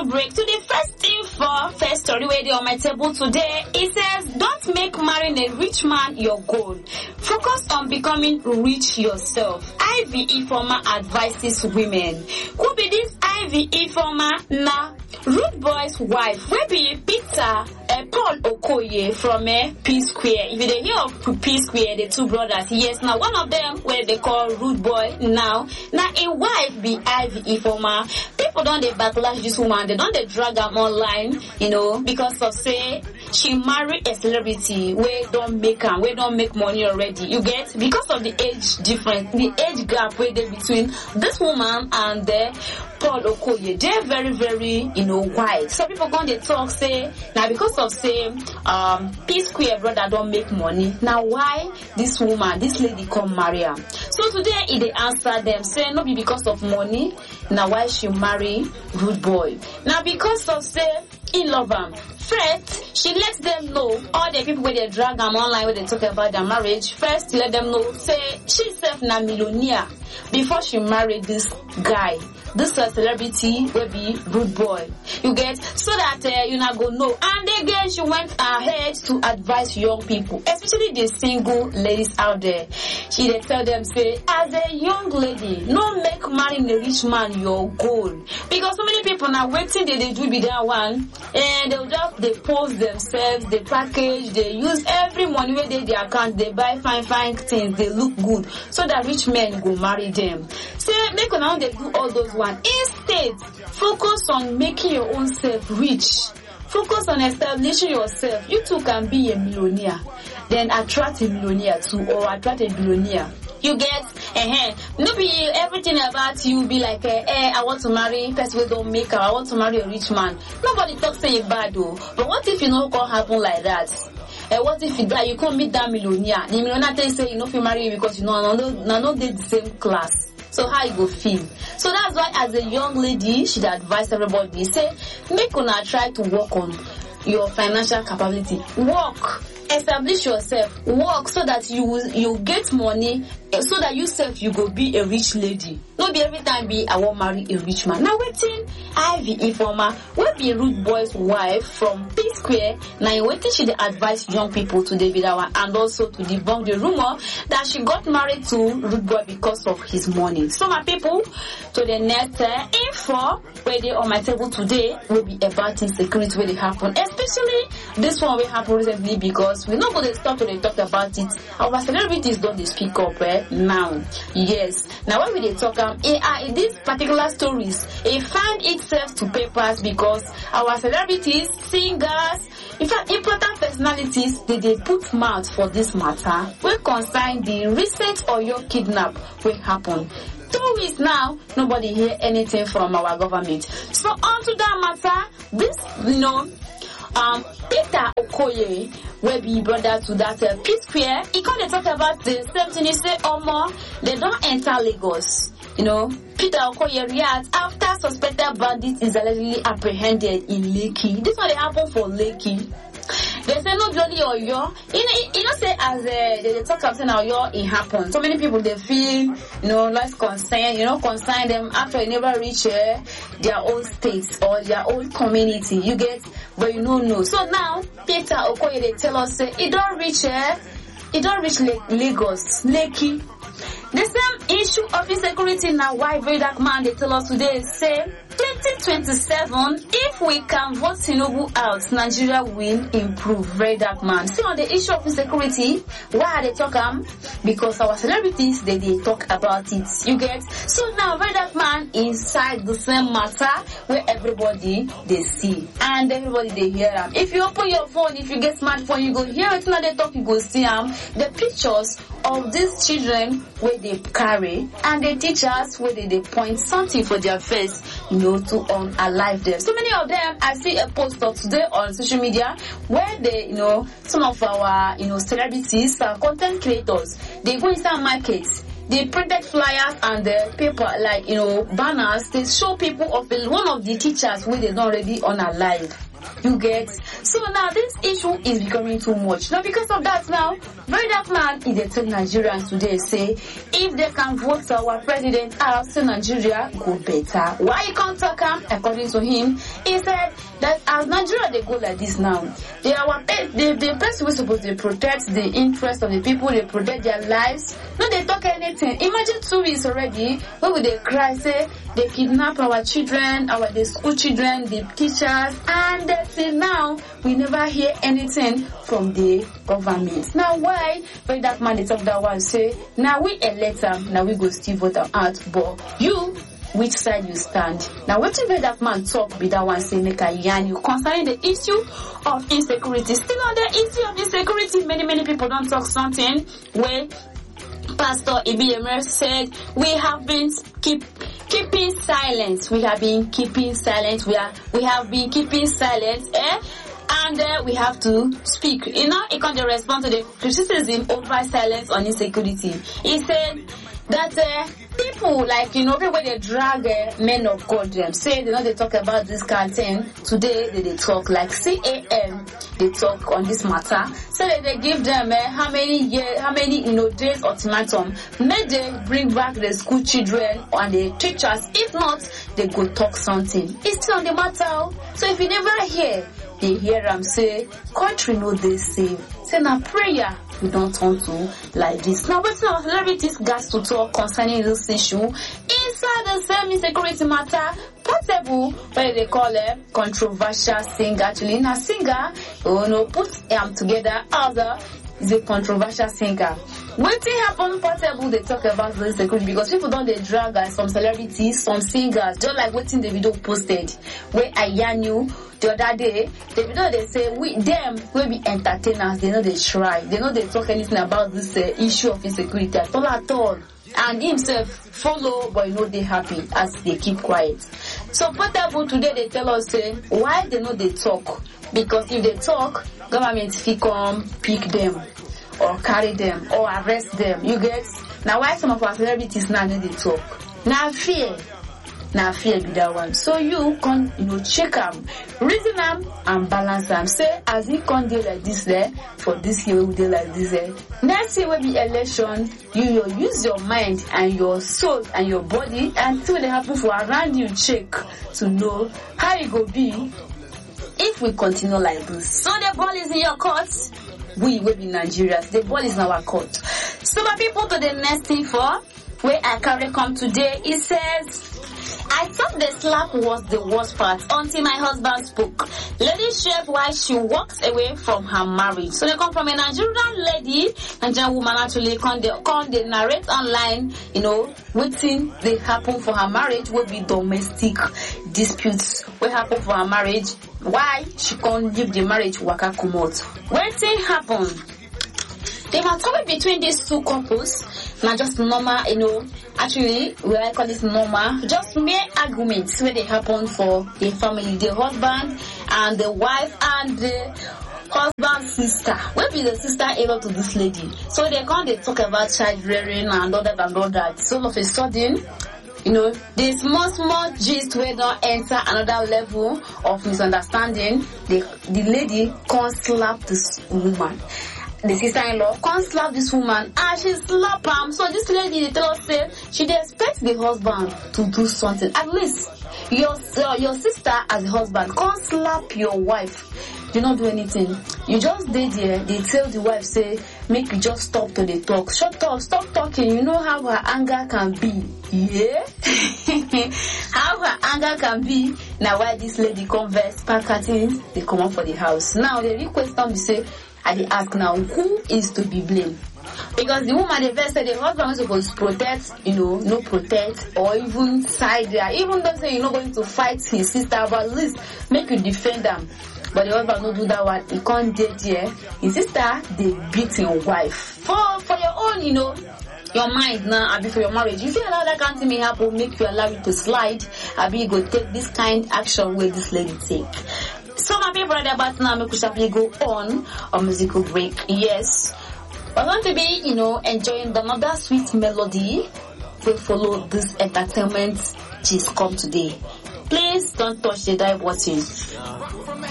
commercial break. To the first info, first story where they on my table today, it says, don't make marrying a rich man your goal. Focus on becoming rich yourself. Ivy Ifeoma advises women. Who be this Ivy Ifeoma? Now, Rude Boy's wife, will be Peter Paul Okoye from P Square. If you hear of P Square, the two brothers, yes, now one of them where they call Rude Boy now a wife be Ivy Ifeoma. People don't they backlash this woman, they don't they drag her online, because of say she married a celebrity where don't make money already. You get, because of the age difference, the age gap where they between this woman and the Paul Okoye, they're very, very, wide. So people going to talk, say, now because of say, P Square brother don't make money. Now why this lady come marry her? So today, they answer them, say, no be because of money. Now why she marry Rude Boy? Now because of say, he love him. First, she lets them know, all the people where they drag them online, where they talk about their marriage, first let them know, say, she's self na millionaire before she married this guy. This celebrity will be Rude Boy. You get, so that you not go know. And again, she went ahead to advise young people, especially the single ladies out there. She they tell them, say, as a young lady, no make marrying a rich man your goal. Because so many people now waiting they do be that one, and they post themselves, they package, they use every money where they account, they buy fine things, they look good, so that rich men go marry them. Say, make now they do all those one. Instead, focus on making your own self rich. Focus on establishing yourself. You too can be a millionaire. Then attract a millionaire too, or attract a billionaire. You get, no be everything about you be like, I want to marry person who don't make her. I want to marry a rich man. Nobody talks say it bad though. But what if can happen like that? What if you can't meet that millionaire? The millionaire tell you say if you marry because not the same class. So how you go feel? So that's why as a young lady, she'd advise everybody, say, make una try to work on your financial capability. Work. Establish yourself. Work so that you get money, so that you go be a rich lady. Not be every time I won't marry a rich man. Now waiting, Ivy Ifeoma will be Rude Boy's wife from P Square. Now waiting, she advise young people to David Awa and also to debunk the rumor that she got married to Rude Boy because of his money. So my people, to the next info where they on my table today will be about insecurity where they happen. Especially this one will happen recently because we're not going to stop to talk about it. Our celebrities don't speak up now. Yes. Now when we talk in these particular stories, it find itself to papers because our celebrities, singers, in fact, important personalities, they put mouth for this matter. We concern the recent Oyo kidnap will happen. 2 weeks now, nobody hear anything from our government. So on to that matter, this, Peter Okoye will be brother to that P Square. He can't talk about the same thing. He say, they don't enter Lagos. Peter Okoye reacts after suspected bandit is allegedly apprehended in Lekki. This one they happen for Lekki. They say no bloody Oyo. Say as they talk about Oyo, it happens. So many people they feel, less concern, concern them after they never reach their own state or their own community. You get, but no. So now Peter Okoye they tell us say it don't reach Lagos, Lekki. The same issue of insecurity now why very dark man they tell us today say 2027 if we can vote Tinubu out, Nigeria will improve. Very dark man. See on the issue of insecurity, why are they talking? Because our celebrities they talk about it. You get? So now very dark man inside the same matter where everybody they see and everybody they hear them. If you open your phone, if you get smartphone, you go hear it now they talk, you go see the pictures of these children where they carry and the teachers where they point something for their face, to unalive them. So many of them, I see a poster today on social media where they, some of our, celebrities, content creators, they go inside markets. They printed flyers and the paper, like, banners. They show people of one of the teachers where they don't already unalive. You get? So now this issue is becoming too much. Now because of that now, very dark man is a tell Nigerians today say if they can vote our president out, say Nigeria go better. Why you can't talk him? According to him, he said that as Nigeria they go like this now, the person who supposed to protect the interest of the people, they protect their lives. No, they talk anything. Imagine 2 weeks already, where would they cry, say they kidnap our children, the school children, the teachers, and till now we never hear anything from the government. Now why very that man they talk that one say now we elect them, now we go still vote them out, but you which side you stand? Now what you that man talk be that one say make a yarn you concerning the issue of insecurity. Still on the issue of insecurity, many people don't talk something where Pastor Ibiemer said we have been keeping silence. We have been keeping silence. We have been keeping silence. And we have to speak. You know, he can't respond to the criticism over silence on insecurity. He said that people like, you know, everywhere they drag men of God, them say they talk about this kind of thing. Today they talk like CAM. They talk on this matter. So they give them how many days ultimatum. May they bring back the school children and the teachers. If not, they go talk something. It's still on the matter. So if you never hear, they hear them say, country know they say. Say now prayer we don't turn to like this. Now but now celebrities got to talk concerning this issue. Inside the same insecurity matter, Portable, what they call a controversial singer. Actually, now singer, put them together as is a controversial singer. When thing happen Portable, they talk about the insecurity because people don't they drag some celebrities, some singers, just like what in the video posted where I yarn you the other day. The video they say we them will be entertainers, they know they try, they know they talk anything about this issue of insecurity at all. And himself follow, but they happy as they keep quiet. So Portable today they tell us why they know they talk, because if they talk, government will come pick them or carry them or arrest them. You get? Now why some of our celebrities now they talk? Now fear be that one. So you can check them, reason them and balance them. Say as you can deal like this there for this year we deal like this there. Next year will be election. You use your mind and your soul and your body until they happen for around you check to know how it go be if we continue like this. So the ball is in your court. We will be Nigerians. The ball is in our court. So my people, to the next thing for where I carry come today, it says I thought the slap was the worst part until my husband spoke. Lady shared why she walks away from her marriage. So they come from a Nigerian lady, Nigerian woman actually, they narrate online, waiting they happen for her marriage will be domestic disputes will happen for her marriage. Why she can't leave the marriage waka kumot. When things happen, they must come between these two couples. Not just normal, actually, we like call this normal, just mere arguments where they happen for the family, the husband and the wife and the husband's sister. Where be the sister-in-law to this lady? So they talk about child rearing and all that. So all of a sudden, the small gist where don't enter another level of misunderstanding. The lady can't slap this woman. The sister-in-law can't slap this woman and she slap him. So this lady, they tell us, say, she expects the husband to do something. At least your sister as a husband can't slap your wife. You don't do anything. You just did there. They tell the wife, say, make you just stop to the talk. Shut up, stop talking. You know how her anger can be. Yeah? How her anger can be. Now why this lady converse, pack her things, they come up for the house. Now the request them to say, I dey ask now, who is to be blamed? Because the woman, the verse said the husband was supposed to protect, no protect, or even side there. Even though say you're not going to fight his sister, but at least make you defend them. But the husband don't do that one. He can't date here. His sister, they beat your wife. For your own, your mind now, Abi, for your marriage. If you allow that kind of thing may happen, make you allow it to slide, Abi, go take this kind action where this lady take. So my people right about now, we could go on a musical break. Yes, we're going to be, enjoying another sweet melody. We follow this entertainment just come today. Please don't touch the dive button.